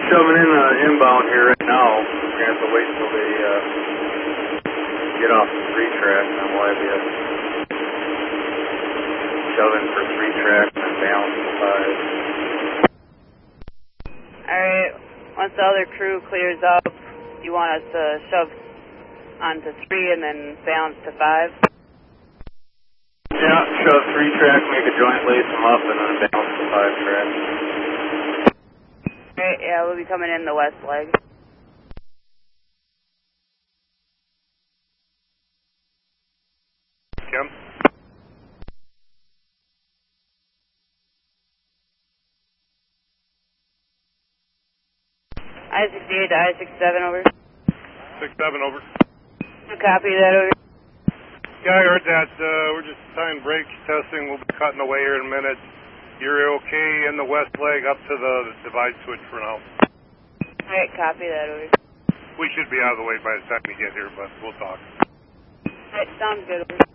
shoving in inbound here right now. We're going to have to wait until they get off the 3 track, and then we'll have you shove in for 3 track and then balance to 5. Alright, once the other crew clears up, you want us to shove onto 3 and then balance to 5? Yeah, shove 3 track, make a joint, lace them up, and then balance to 5 track. Alright, yeah, we'll be coming in the west leg. Kim? I-68 to I-67, over. 6-7, over. Copy that, over. Yeah, I heard that. We're just tying brakes, testing. We'll be cutting away here in a minute. You're okay in the west leg up to the divide switch for now. Alright, copy that, over. We should be out of the way by the time we get here, but we'll talk. Alright, sounds good, over.